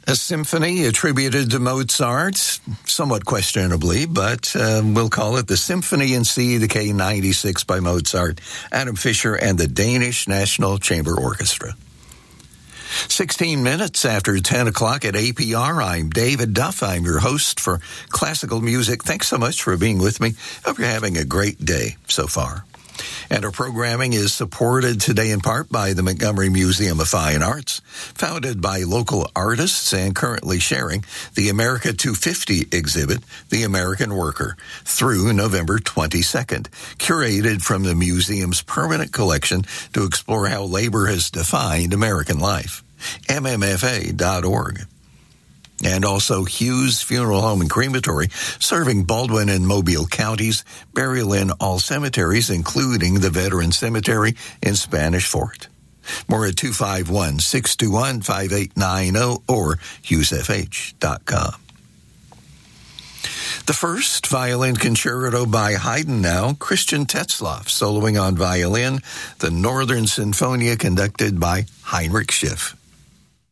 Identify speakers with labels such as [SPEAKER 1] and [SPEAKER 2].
[SPEAKER 1] A symphony attributed to Mozart, somewhat questionably, but we'll call it the Symphony in C, the K96 by Mozart, Adam Fischer, and the Danish National Chamber Orchestra. 16 minutes after 10 o'clock at APR, I'm David Duff. I'm your host for Classical Music. Thanks so much for being with me. Hope you're having a great day so far. And our programming is supported today in part by the Montgomery Museum of Fine Arts, founded by local artists and currently sharing the America 250 exhibit, The American Worker, through November 22nd, curated from the museum's permanent collection to explore how labor has defined American life. MMFA.org. And also Hughes Funeral Home and Crematory, serving Baldwin and Mobile counties, burial in all cemeteries, including the Veteran Cemetery in Spanish Fort. More at 251-621-5890 or hughesfh.com. The first violin concerto by Haydn now, Christian Tetzlaff, soloing on violin, the Northern Sinfonia conducted by Heinrich Schiff.